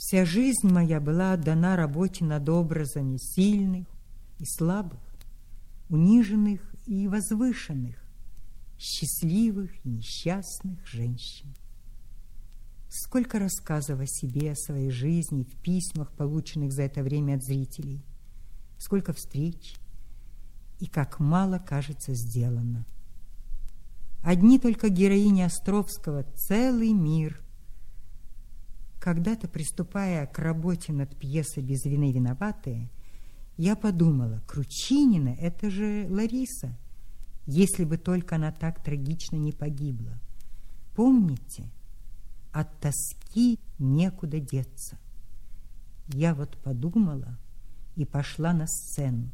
Вся жизнь моя была отдана работе над образами сильных и слабых, униженных и возвышенных, счастливых и несчастных женщин. Сколько рассказов о себе, о своей жизни в письмах, полученных за это время от зрителей, сколько встреч, и как мало, кажется, сделано. Одни только героини Островского целый мир. Когда-то, приступая к работе над пьесой «Без вины виноватые», я подумала, Кручинина – это же Лариса, если бы только она так трагично не погибла. Помните? От тоски некуда деться. Я вот подумала и пошла на сцену.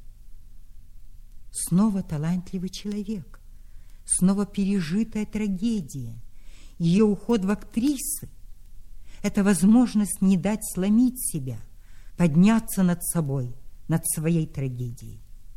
Снова талантливый человек, снова пережитая трагедия, ее уход в актрисы. Это возможность не дать сломить себя, подняться над собой, над своей трагедией.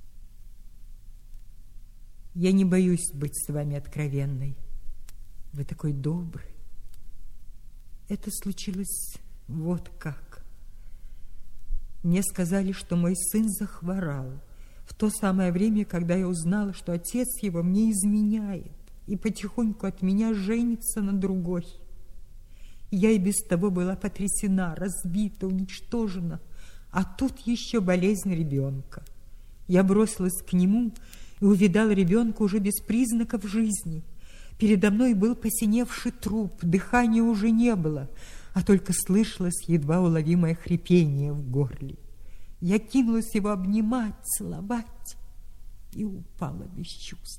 Я не боюсь быть с вами откровенной. Вы такой добрый. Это случилось вот как. Мне сказали, что мой сын захворал в то самое время, когда я узнала, что отец его мне изменяет и потихоньку от меня женится на другой. Я и без того была потрясена, разбита, уничтожена, а тут еще болезнь ребенка. Я бросилась к нему и увидала ребенка уже без признаков жизни. Передо мной был посиневший труп, дыхания уже не было, а только слышалось едва уловимое хрипение в горле. Я кинулась его обнимать, целовать и упала без чувств.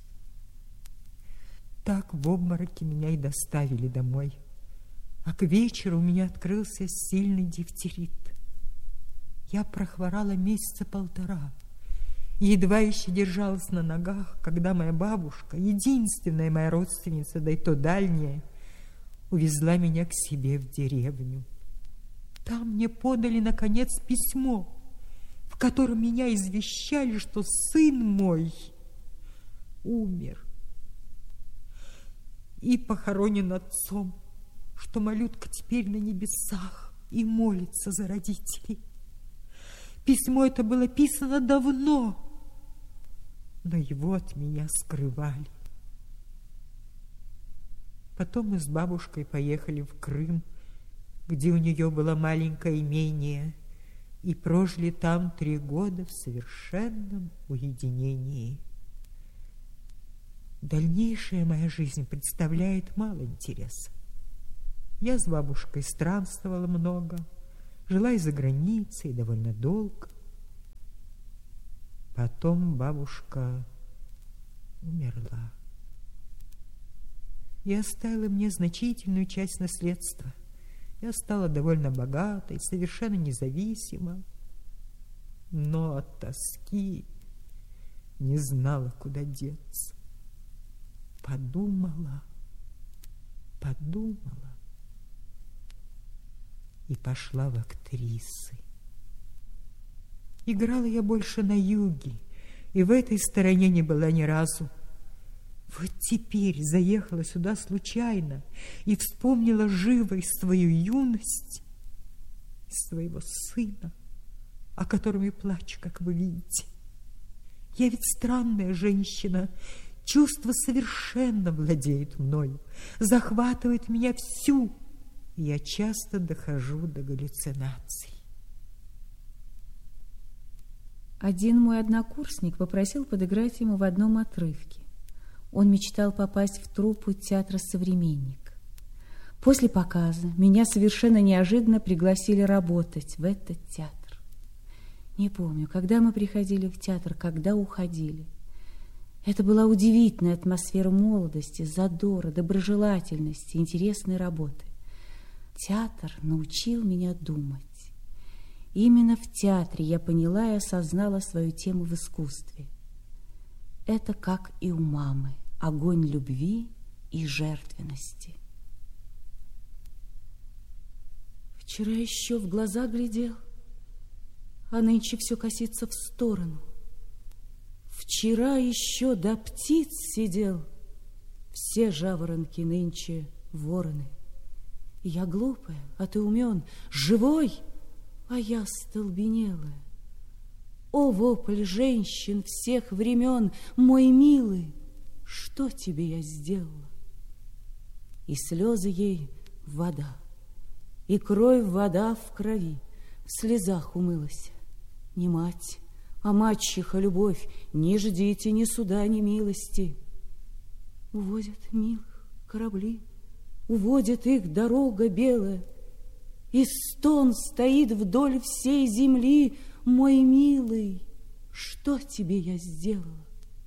Так в обмороке меня и доставили домой. А к вечеру у меня открылся сильный дифтерит. Я прохворала месяца полтора и едва еще держалась на ногах, когда моя бабушка, единственная моя родственница, да и то дальняя, увезла меня к себе в деревню. Там мне подали, наконец, письмо, в котором меня извещали, что сын мой умер и похоронен отцом, что малютка теперь на небесах и молится за родителей. Письмо это было писано давно, но его от меня скрывали. Потом мы с бабушкой поехали в Крым, где у нее было маленькое имение, и прожили там 3 года в совершенном уединении. Дальнейшая моя жизнь представляет мало интереса. Я с бабушкой странствовала много, жила и за границей довольно долго. Потом бабушка умерла и оставила мне значительную часть наследства. Я стала довольно богатой, совершенно независима, но от тоски не знала, куда деться. Подумала и пошла в актрисы. Играла я больше на юге, и в этой стороне не была ни разу. Вот теперь заехала сюда случайно и вспомнила живо и свою юность, и своего сына, о котором и плачу, как вы видите. Я ведь странная женщина, чувство совершенно владеет мною, захватывает меня всю, и я часто дохожу до галлюцинаций. Один мой однокурсник попросил подыграть ему в одном отрывке. Он мечтал попасть в труппу театра «Современник». После показа меня совершенно неожиданно пригласили работать в этот театр. Не помню, когда мы приходили в театр, когда уходили. Это была удивительная атмосфера молодости, задора, доброжелательности, интересной работы. Театр научил меня думать. Именно в театре я поняла и осознала свою тему в искусстве. Это как и у мамы, огонь любви и жертвенности. Вчера еще в глаза глядел, а нынче все косится в сторону. Вчера еще до птиц сидел, все жаворонки нынче вороны. Я глупая, а ты умен, живой, а я столбенелая. О, вопль женщин всех времен, мой милый, что тебе я сделала? И слезы ей вода, и кровь вода в крови, в слезах умылась. Не мать, а мачеха любовь, не ждите ни суда, ни милости. Увозят милых корабли, уводит их дорога белая, и стон стоит вдоль всей земли. Мой милый, что тебе я сделала?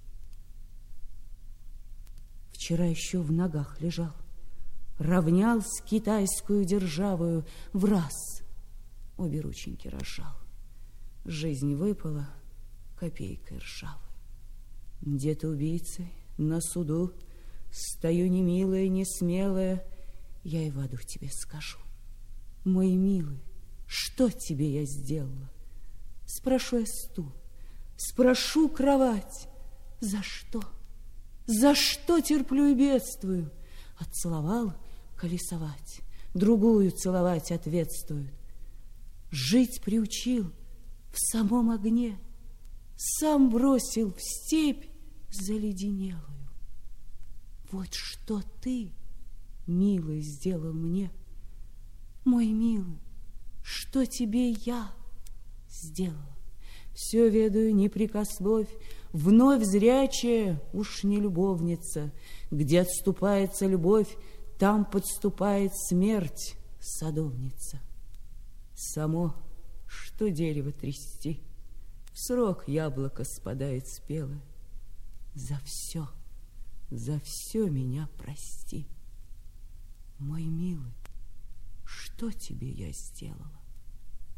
Вчера еще в ногах лежал, равнял с китайскую державою, в раз обе рученьки разжал. Жизнь выпала копейкой ржавой. Где-то убийцей на суду стою немилая, несмелая, я и в аду тебе скажу. Мой милый, что тебе я сделала? Спрошу я стул, спрошу кровать. За что? За что терплю и бедствую? Отцеловал колесовать, другую целовать ответствует. Жить приучил в самом огне, сам бросил в степь заледенелую. Вот что ты, милый, сделал мне. Мой милый, что тебе я сделала? Все ведаю, не прикословь, вновь зрячая, уж не любовница. Где отступается любовь, там подступает смерть, садовница. Само, что дерево трясти, в срок яблоко спадает спелое. За все меня прости. Мой милый, что тебе я сделала?